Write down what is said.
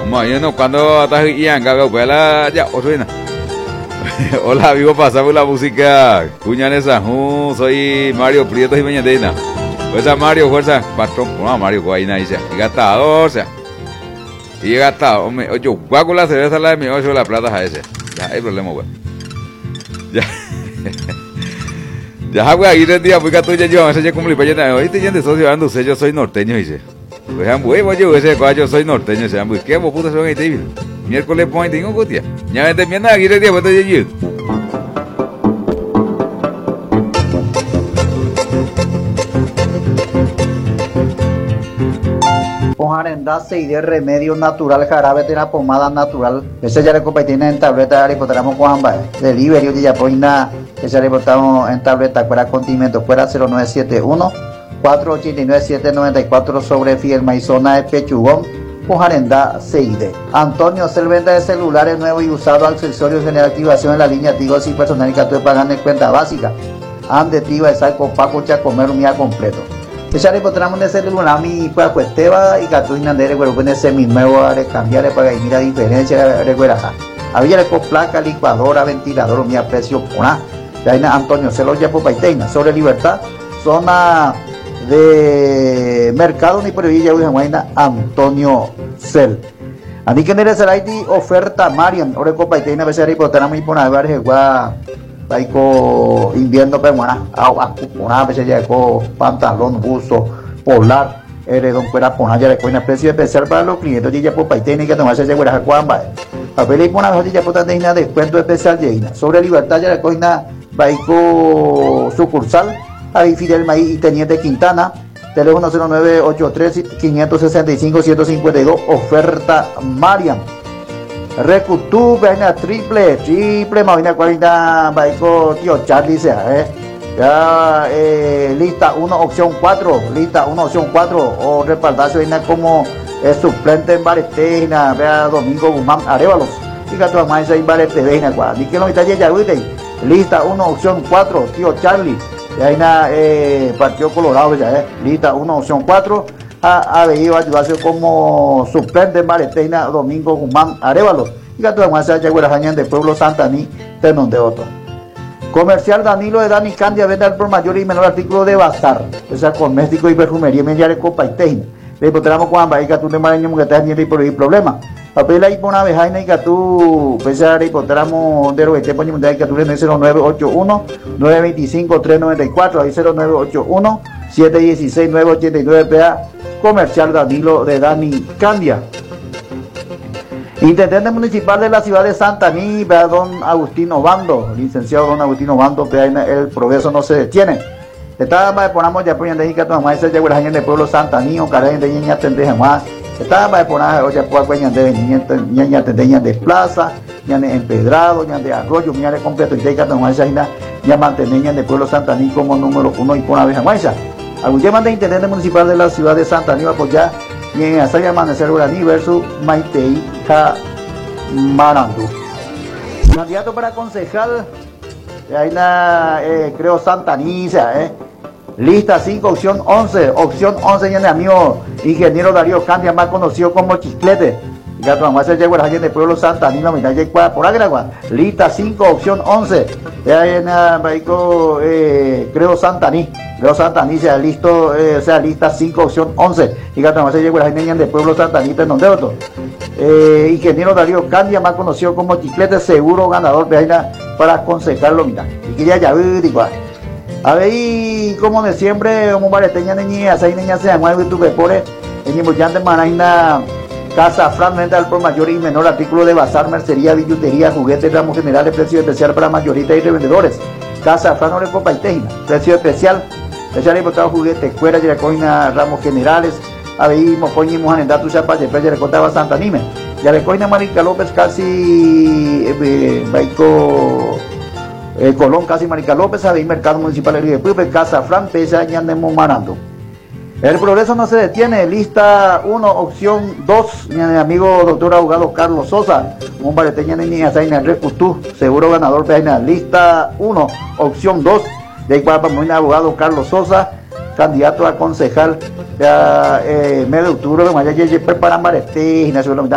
Mañana cuando estás ian gaga pues ya osuena. Hola amigo, pasamos la música. Cuñanesa, soy Mario Prieto y Meñandena. Fuerza Mario, fuerza. Patrón, no, Mario, guayna dice. Y gastado, o sea. Y gastado, hombre. Oye, guaco la cerveza la de mi ocho la plata a ese. Ya hay problema, güey. Ya. Ya, güey, ahí el día, pues gato ya yo, ese ya cumplí para llenar. Hoy te de socio dando, yo soy norteño, dice. Pues, güey, yo ese yo soy norteño, ese, pues, ¿qué vos putas son ahí, David? Miércoles point tengo cutia. Ya me termina aquí el día, pues te yo. Arenda y de remedio natural, jarabe de la pomada natural. Ese ya le compartimos en tableta, le reportamos con delivery de Yapoina. Ese le reportamos en tableta, fuera condimento, fuera 0971 489 794 sobre Fiel Maizona de Pechugón. Arenda CID. Antonio, ser venta de celulares nuevos y usados, accesorios de activación en la línea Tigo y personal que tú pagan en cuenta básica. Ande Tigo, exacto, Paco, comer un día completo. Esa le encontramos en ese celular mi pues cuesteba y Catuina de recuerdo con ese mismo a cambiarle para que mira diferencia recuerda. Había con placa, licuadora, ventilador, mi precio por nada. Antonio se lo lleva por Paiteina, sobre Libertad, zona de mercado ni por Villa Ujahuayna, Antonio Cel. Ani que nere será oferta Marian, ore con Paiteina, a veces reportamos y por nada ver Baiko invierno pero una vez ya con pantalón, buzo, polar, don fuera poner ya le coina precio especial para los clientes ya por paitene que tomarse ya fuera cuamba. A ver y pona ya por tanta descuento especial ya sobre Libertad ya le coina Baiko sucursal ahí Fidel Maíz y Teniente Quintana. Teléfono 0983 565 152 oferta Marian. Recutú, vaina triple, vaina 40, baico, tío Charlie sea, ya, lista 1, opción 4, lista 1, opción 4, o respaldazo, vaina como suplente en Baretena, vea Domingo Guzmán Arévalos, y que tu mamá en Barete, vaina, ni que no está ya, lista 1, opción 4, tío Charlie, vaina, Partido Colorado, ya, lista 1, opción 4, ha venido a ayudarse como suplente en Baretena, Domingo Guzmán Arévalos y gato de Guanza Yaguarajañan de Pueblo Santaní Tenón de Otto. Comercial Danilo de Dani Candia vende al por mayor y menor artículo de bazar, o sea, cosmético y perfumería mediare copa y teina. Le encontramos con ambas y gato de Maraño que está ni por el problema. Papel ahí por una vejaina y gato pesar y encontramos de los tiempos y gato en el 0981 925 394 ahí 0981 716 989 PA. Comercial Danilo de Dani Candia. Intendente municipal de la ciudad de Santaní, vea don Agustino Bando, licenciado don Agustino Bando, vea el progreso no se detiene. Estaba ponamos ya ponían de Jicato más ese llegó la gente del pueblo Santaní, o caray de niña tendría más. Estaba poner oye pues de niña tendría de plaza, ya de empedrado, ya de arroyo, ya de completo y de Jicato más ya mantenían del pueblo Santaní como número 1 y por una vez más. Algún de intendente municipal de la ciudad de Santaní va a apoyar y en hasta amanecer Uraní versus Maitei Marandu. Candidato para concejal, ahí la creo Santaniza, lista 5, opción 11, ya mi amigo ingeniero Darío Candia, más conocido como Chiclete. Ya tomamos ese llegó la gente del pueblo Santanino, mira, ya por agua, lista 5, opción 11, ya en Baico, creo Santaní, sea listo, o sea, lista 5, opción 11, y ya tomamos ese llegó la gente del pueblo Santanito en donde otro. Ingeniero Darío Candia, más conocido como Chiclete, seguro ganador de Aina para aconsejarlo, mira, y quería ya ver igual. A ver, y como de siempre, como bareteña niña, esa niña se llama el YouTube por en importante manaina. Casa Fran venta al por mayor y menor artículo de bazar, mercería, billutería, juguetes, ramos generales, precio especial para mayoristas y revendedores. Casa Fran Orecopa y Tejina, precio especial importado juguetes, cueras, yaracoina, ramos generales, ahí mocoñimos en datos chapa, ya le contaba Santa Nime, yaracoina Marica López casi Baico Colón casi Marica López, ahí mercado municipal de Pupe, Casa Fran, pesa ya andemos marando. El progreso no se detiene, lista 1, opción 2, mi amigo doctor abogado Carlos Sosa, un bareteña de niña Zaina Recutú, seguro ganador de Aina, lista 1, opción 2, de igual para mi abogado Carlos Sosa, candidato a concejal, medio de octubre, de Maya, preparan bareteña,